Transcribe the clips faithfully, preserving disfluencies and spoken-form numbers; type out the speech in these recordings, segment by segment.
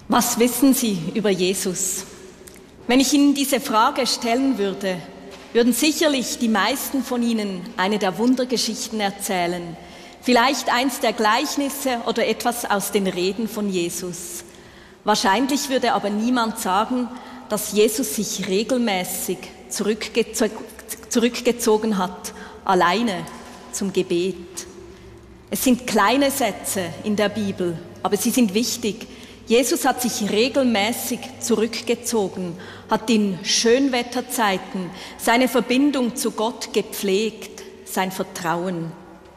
Was wissen Sie über Jesus? Wenn ich Ihnen diese Frage stellen würde, würden sicherlich die meisten von Ihnen eine der Wundergeschichten erzählen, vielleicht eins der Gleichnisse oder etwas aus den Reden von Jesus. Wahrscheinlich würde aber niemand sagen, dass Jesus sich regelmäßig zurückgezo- zurückgezogen hat, alleine zum Gebet. Es sind kleine Sätze in der Bibel, aber sie sind wichtig. Jesus hat sich regelmäßig zurückgezogen, hat in Schönwetterzeiten seine Verbindung zu Gott gepflegt, sein Vertrauen.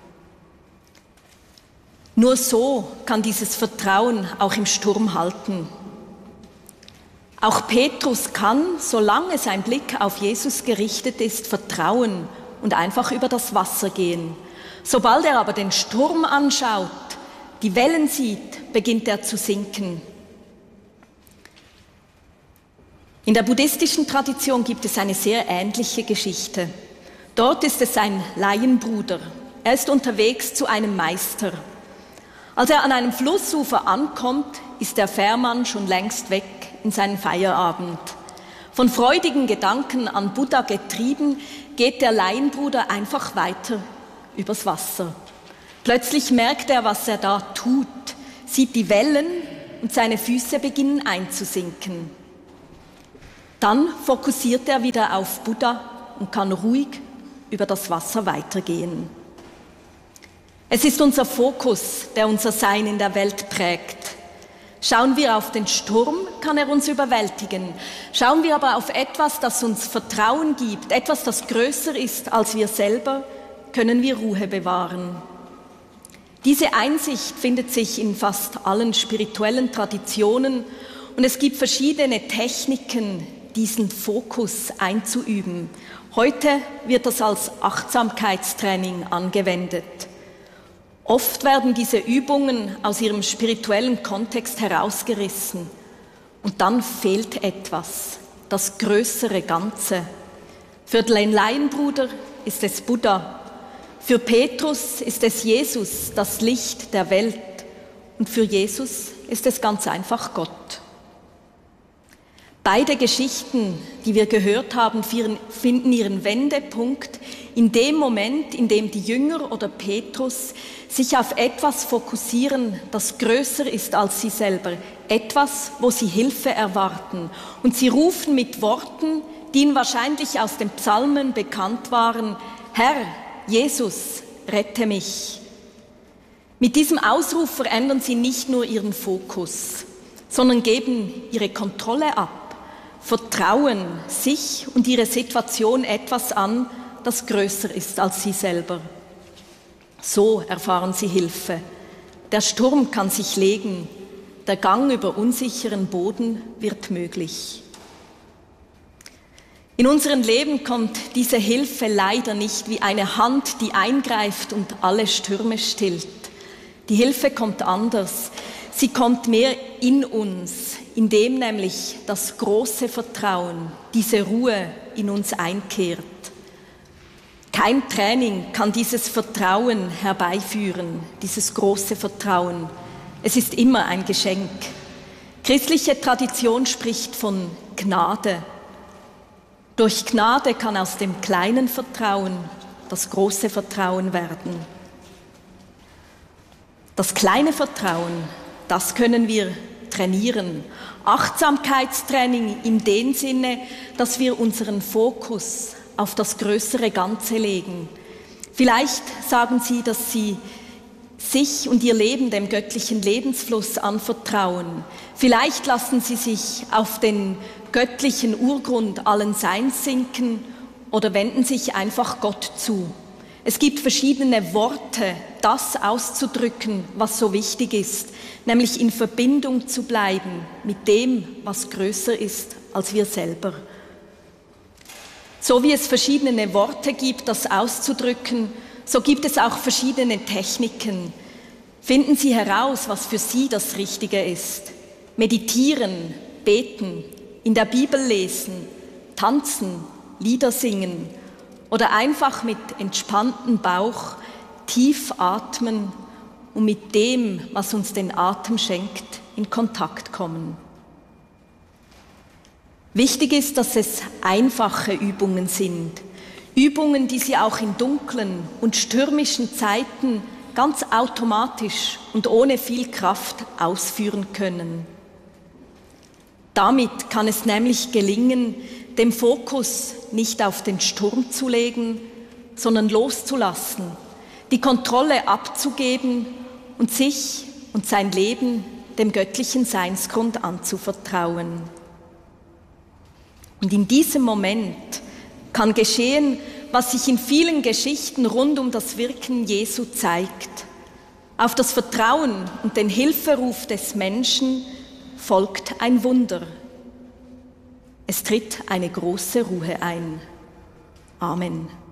Nur so kann dieses Vertrauen auch im Sturm halten. Auch Petrus kann, solange sein Blick auf Jesus gerichtet ist, vertrauen und einfach über das Wasser gehen. Sobald er aber den Sturm anschaut, die Wellen sieht, beginnt er zu sinken. In der buddhistischen Tradition gibt es eine sehr ähnliche Geschichte. Dort ist es ein Laienbruder. Er ist unterwegs zu einem Meister. Als er an einem Flussufer ankommt, ist der Fährmann schon längst weg in seinen Feierabend. Von freudigen Gedanken an Buddha getrieben, geht der Laienbruder einfach weiter übers Wasser. Plötzlich merkt er, was er da tut, sieht die Wellen und seine Füße beginnen einzusinken. Dann fokussiert er wieder auf Buddha und kann ruhig über das Wasser weitergehen. Es ist unser Fokus, der unser Sein in der Welt prägt. Schauen wir auf den Sturm, kann er uns überwältigen. Schauen wir aber auf etwas, das uns Vertrauen gibt, etwas, das größer ist als wir selber, können wir Ruhe bewahren. Diese Einsicht findet sich in fast allen spirituellen Traditionen und es gibt verschiedene Techniken, diesen Fokus einzuüben. Heute wird das als Achtsamkeitstraining angewendet. Oft werden diese Übungen aus ihrem spirituellen Kontext herausgerissen und dann fehlt etwas, das größere Ganze. Für den Laienbruder ist es Buddha. Für Petrus ist es Jesus, das Licht der Welt, und für Jesus ist es ganz einfach Gott. Beide Geschichten, die wir gehört haben, finden ihren Wendepunkt in dem Moment, in dem die Jünger oder Petrus sich auf etwas fokussieren, das größer ist als sie selber, etwas, wo sie Hilfe erwarten. Und sie rufen mit Worten, die ihnen wahrscheinlich aus den Psalmen bekannt waren: Herr, Jesus, rette mich. Mit diesem Ausruf verändern sie nicht nur ihren Fokus, sondern geben ihre Kontrolle ab, vertrauen sich und ihre Situation etwas an, das größer ist als sie selber. So erfahren sie Hilfe. Der Sturm kann sich legen, der Gang über unsicheren Boden wird möglich. In unserem Leben kommt diese Hilfe leider nicht wie eine Hand, die eingreift und alle Stürme stillt. Die Hilfe kommt anders. Sie kommt mehr in uns, indem nämlich das große Vertrauen, diese Ruhe in uns einkehrt. Kein Training kann dieses Vertrauen herbeiführen, dieses große Vertrauen. Es ist immer ein Geschenk. Christliche Tradition spricht von Gnade. Durch Gnade kann aus dem kleinen Vertrauen das große Vertrauen werden. Das kleine Vertrauen, das können wir trainieren. Achtsamkeitstraining in dem Sinne, dass wir unseren Fokus auf das größere Ganze legen. Vielleicht sagen Sie, dass Sie sich und Ihr Leben dem göttlichen Lebensfluss anvertrauen. Vielleicht lassen Sie sich auf den göttlichen Urgrund allen Seins sinken oder wenden sich einfach Gott zu. Es gibt verschiedene Worte, das auszudrücken, was so wichtig ist, nämlich in Verbindung zu bleiben mit dem, was größer ist als wir selber. So wie es verschiedene Worte gibt, das auszudrücken, so gibt es auch verschiedene Techniken. Finden Sie heraus, was für Sie das Richtige ist. Meditieren, beten, in der Bibel lesen, tanzen, Lieder singen oder einfach mit entspanntem Bauch tief atmen und mit dem, was uns den Atem schenkt, in Kontakt kommen. Wichtig ist, dass es einfache Übungen sind. Übungen, die Sie auch in dunklen und stürmischen Zeiten ganz automatisch und ohne viel Kraft ausführen können. Damit kann es nämlich gelingen, den Fokus nicht auf den Sturm zu legen, sondern loszulassen, die Kontrolle abzugeben und sich und sein Leben dem göttlichen Seinsgrund anzuvertrauen. Und in diesem Moment kann geschehen, was sich in vielen Geschichten rund um das Wirken Jesu zeigt. Auf das Vertrauen und den Hilferuf des Menschen folgt ein Wunder. Es tritt eine große Ruhe ein. Amen.